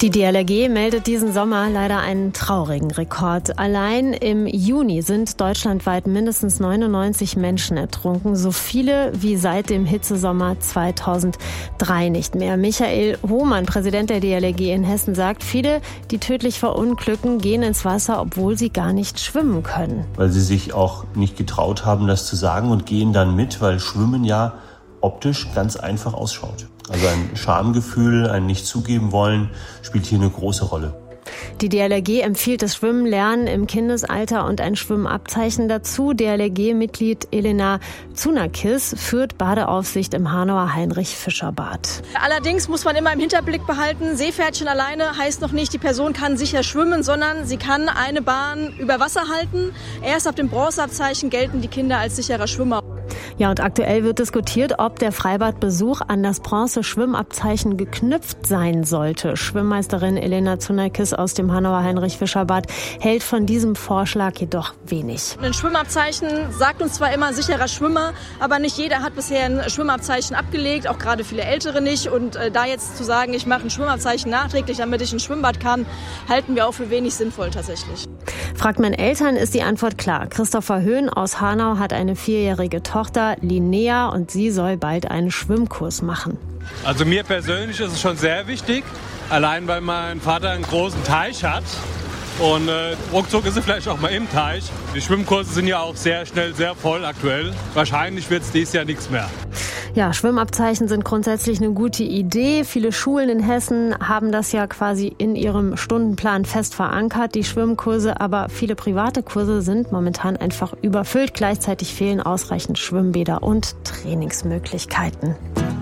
Die DLRG meldet diesen Sommer leider einen traurigen Rekord. Allein im Juni sind deutschlandweit mindestens 99 Menschen ertrunken. So viele wie seit dem Hitzesommer 2003 nicht mehr. Michael Hohmann, Präsident der DLRG in Hessen, sagt, viele, die tödlich verunglücken, gehen ins Wasser, obwohl sie gar nicht schwimmen können. Weil sie sich auch nicht getraut haben, das zu sagen und gehen dann mit, weil Schwimmen ja optisch ganz einfach ausschaut. Also ein Schamgefühl, ein Nicht-Zugeben-Wollen spielt hier eine große Rolle. Die DLRG empfiehlt das Schwimmen-Lernen im Kindesalter und ein Schwimmabzeichen dazu. DLRG-Mitglied Elena Zunakis führt Badeaufsicht im Hanauer Heinrich-Fischer-Bad. Allerdings muss man immer im Hinterblick behalten, Seepferdchen alleine heißt noch nicht, die Person kann sicher schwimmen, sondern sie kann eine Bahn über Wasser halten. Erst ab dem Bronzeabzeichen gelten die Kinder als sicherer Schwimmer. Ja, und aktuell wird diskutiert, ob der Freibadbesuch an das Bronze-Schwimmabzeichen geknüpft sein sollte. Schwimmmeisterin Elena Zunakis aus dem Hanauer Heinrich-Fischer-Bad hält von diesem Vorschlag jedoch wenig. Ein Schwimmabzeichen sagt uns zwar immer sicherer Schwimmer, aber nicht jeder hat bisher ein Schwimmabzeichen abgelegt, auch gerade viele Ältere nicht. Und da jetzt zu sagen, ich mache ein Schwimmabzeichen nachträglich, damit ich ins Schwimmbad kann, halten wir auch für wenig sinnvoll tatsächlich. Fragt man Eltern, ist die Antwort klar. Christopher Höhn aus Hanau hat eine 4-jährige Tochter, Linnea, und sie soll bald einen Schwimmkurs machen. Also mir persönlich ist es schon sehr wichtig, allein weil mein Vater einen großen Teich hat. Und ruckzuck ist er vielleicht auch mal im Teich. Die Schwimmkurse sind ja auch sehr schnell sehr voll aktuell. Wahrscheinlich wird es dieses Jahr nichts mehr. Ja, Schwimmabzeichen sind grundsätzlich eine gute Idee. Viele Schulen in Hessen haben das ja quasi in ihrem Stundenplan fest verankert, die Schwimmkurse. Aber viele private Kurse sind momentan einfach überfüllt. Gleichzeitig fehlen ausreichend Schwimmbäder und Trainingsmöglichkeiten.